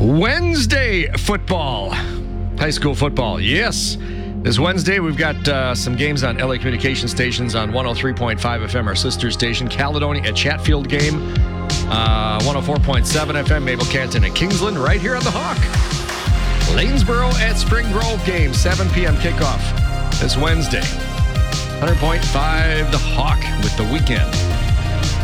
Wednesday football. High school football. Yes. This Wednesday, we've got some games on LA Communication Stations on 103.5 FM, our sister station. Caledonia at Chatfield game. 104.7 FM, Mabel Canton at Kingsland, right here on the Hawk. Lanesboro at Spring Grove game, 7 p.m. kickoff this Wednesday. 100.5 the Hawk with the weekend.